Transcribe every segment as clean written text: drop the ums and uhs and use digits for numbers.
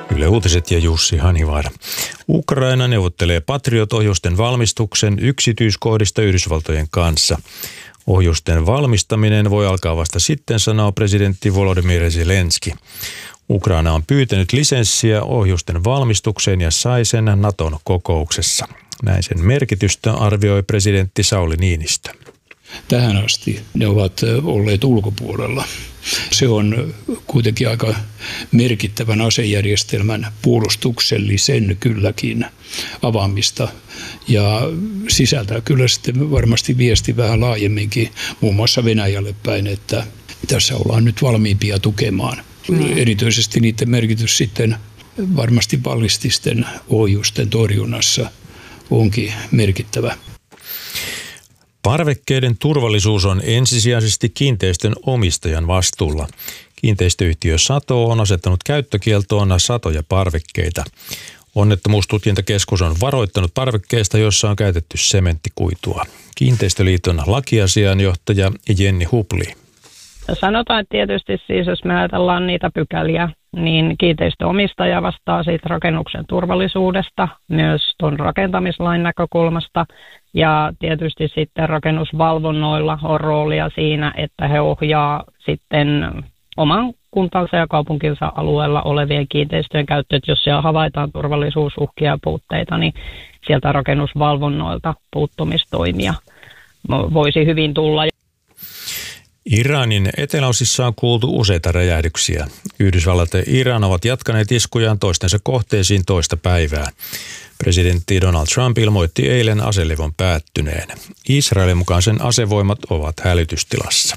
Yle Uutiset ja Jussi Hanivaara. Ukraina neuvottelee Patriot-ohjusten valmistuksen yksityiskohdista Yhdysvaltojen kanssa. Ohjusten valmistaminen voi alkaa vasta sitten, sanoo presidentti Volodymyr Zelenski. Ukraina on pyytänyt lisenssiä ohjusten valmistukseen ja sai sen Naton kokouksessa. Näin sen merkitystä arvioi presidentti Sauli Niinistö. Tähän asti ne ovat olleet ulkopuolella. Se on kuitenkin aika merkittävän asejärjestelmän puolustuksellisen kylläkin avaamista ja sisältää kyllä sitten varmasti viesti vähän laajemminkin muun muassa Venäjälle päin, että tässä ollaan nyt valmiimpia tukemaan. Erityisesti niiden merkitys sitten varmasti ballististen ohjusten torjunnassa onkin merkittävä. Parvekkeiden turvallisuus on ensisijaisesti kiinteistön omistajan vastuulla. Kiinteistöyhtiö Sato on asettanut käyttökieltoon satoja parvekkeita. Onnettomuustutkintakeskus on varoittanut parvekkeista, joissa on käytetty sementtikuitua. Kiinteistöliiton lakiasiainjohtaja Jenni Hupli. Sanotaan, että tietysti siis, jos me ajatellaan niitä pykäliä, niin kiinteistöomistaja vastaa siitä rakennuksen turvallisuudesta, myös tuon rakentamislain näkökulmasta. Ja tietysti sitten rakennusvalvonnoilla on roolia siinä, että he ohjaa sitten oman kuntansa ja kaupunkinsa alueella olevien kiinteistöjen käyttöön. Jos siellä havaitaan turvallisuusuhkia ja puutteita, niin sieltä rakennusvalvonnoilta puuttumistoimia voisi hyvin tulla. Iranin eteläosissa on kuultu useita räjähdyksiä. Yhdysvallat ja Iran ovat jatkaneet iskujaan toistensa kohteisiin toista päivää. Presidentti Donald Trump ilmoitti eilen aselevon päättyneen. Israelin mukaan sen asevoimat ovat hälytystilassa.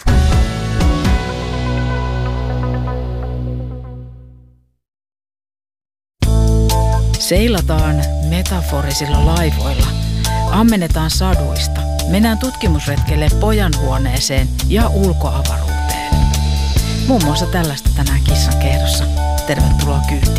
Seilataan metaforisilla laivoilla. Ammennetaan saduista. Mennään tutkimusretkelle pojanhuoneeseen ja ulkoavaruuteen. Muun muassa tällaista tänään Kissan kehdossa. Tervetuloa kyytiin.